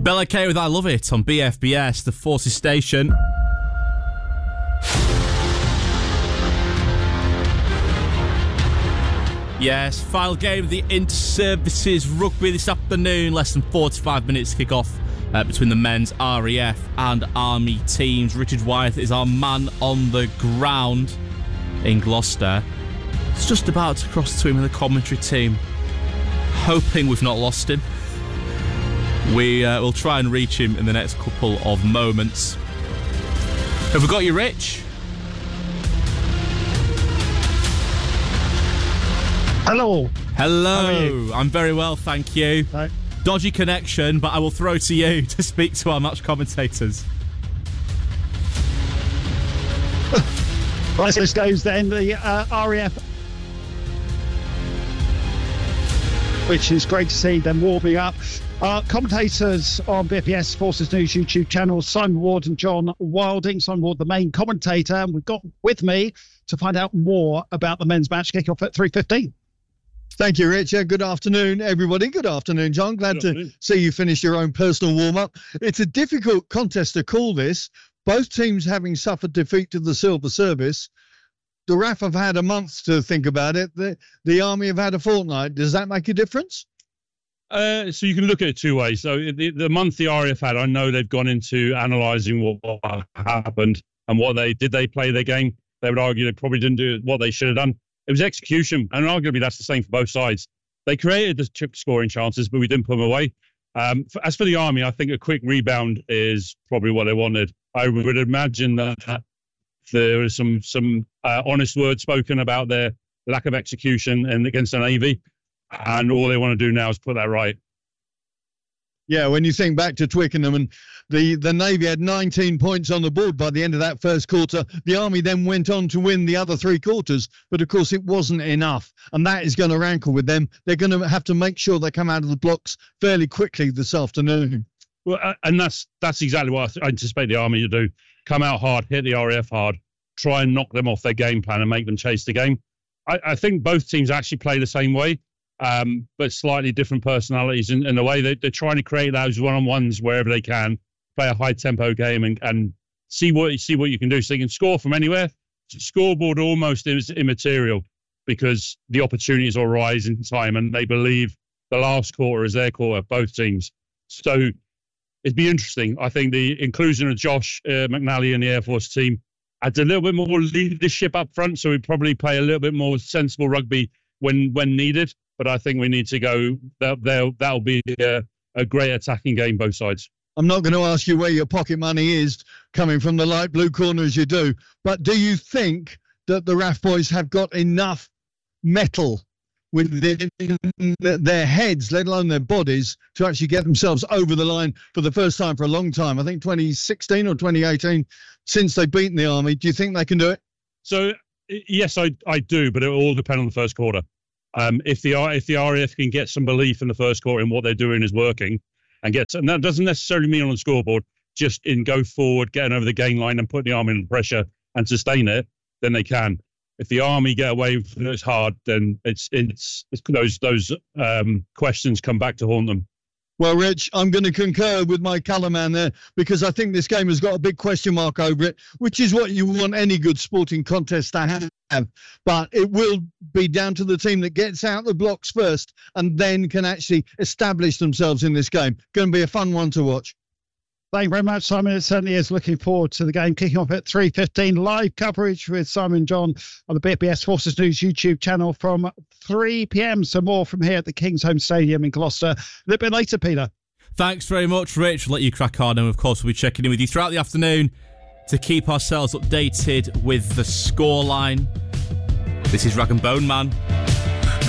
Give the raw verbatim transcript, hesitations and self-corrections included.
Bella K with I Love It on B F B S, the Forces station. Yes, final game of the Inter-Services Rugby this afternoon. Less than forty-five minutes to kick off uh, between the men's R A F and Army teams. Richard Wyeth is our man on the ground in Gloucester. It's just about to cross to him in the commentary team. Hoping we've not lost him. We uh, will try and reach him in the next couple of moments. Have we got you, Rich? Hello. Hello. I'm very well, thank you. Hi. Dodgy connection, but I will throw to you to speak to our match commentators. Right, so this goes then the uh, R A F, which is great to see them warming up. Uh, commentators on B F B S Forces News YouTube channel, Simon Ward and John Wilding. Simon Ward, the main commentator, and we've got with me to find out more about the men's match kick off at three fifteen. Thank you, Richard. Good afternoon, everybody. Good afternoon, John. Glad to see you finish your own personal warm-up. It's a difficult contest to call this. Both teams having suffered defeat to the Silver Service. The R A F have had a month to think about it. The, the Army have had a fortnight. Does that make a difference? Uh, so you can look at it two ways. So the, the month the R A F had, I know they've gone into analysing what, what happened and what they did. They play their game. They would argue they probably didn't do what they should have done. It was execution, and arguably that's the same for both sides. They created the chip scoring chances, but we didn't put them away. Um, for, as for the Army, I think a quick rebound is probably what they wanted. I would imagine that there was some some uh, honest words spoken about their lack of execution and against the Navy, and all they want to do now is put that right. Yeah, when you think back to Twickenham, and the, the Navy had nineteen points on the board by the end of that first quarter. The Army then went on to win the other three quarters, but of course it wasn't enough, and that is going to rankle with them. They're going to have to make sure they come out of the blocks fairly quickly this afternoon. Well, uh, and that's that's exactly what I anticipate the Army to do. Come out hard, hit the R A F hard, try and knock them off their game plan and make them chase the game. I, I think both teams actually play the same way. Um, but slightly different personalities in, in the way they, they're trying to create those one-on-ones wherever they can, play a high-tempo game and, and see what see what you can do. So you can score from anywhere. Scoreboard almost is immaterial because the opportunities will rise in time, and they believe the last quarter is their quarter, both teams. So it'd be interesting. I think the inclusion of Josh uh, McNally in the Air Force team adds a little bit more leadership up front, so we probably play a little bit more sensible rugby when when needed. But I think we need to go, that, that'll be a, a great attacking game, both sides. I'm not going to ask you where your pocket money is coming from the light blue corner as you do, but do you think that the R A F boys have got enough metal within their heads, let alone their bodies, to actually get themselves over the line for the first time for a long time? I think twenty sixteen or twenty eighteen, since they've beaten the Army. Do you think they can do it? So, yes, I, I do, but it will all depend on the first quarter. Um, if the if the R A F can get some belief in the first quarter in what they're doing is working, and get and that doesn't necessarily mean on the scoreboard, just in go forward, getting over the gain line and putting the Army under pressure and sustain it, then they can. If the Army get away from it hard, then it's it's, it's those those um, questions come back to haunt them. Well, Rich, I'm going to concur with my colour man there, because I think this game has got a big question mark over it, which is what you want any good sporting contest to have. But it will be down to the team that gets out the blocks first and then can actually establish themselves in this game. Going to be a fun one to watch. Thank you very much, Simon. It certainly is. Looking forward to the game kicking off at three fifteen. Live coverage with Simon and John on the B F B S Forces News YouTube channel from three p.m. So more from here at the King's Home Stadium in Gloucester. A little bit later, Peter. Thanks very much, Rich. We'll let you crack on, and of course we'll be checking in with you throughout the afternoon to keep ourselves updated with the scoreline. This is Rag and Bone Man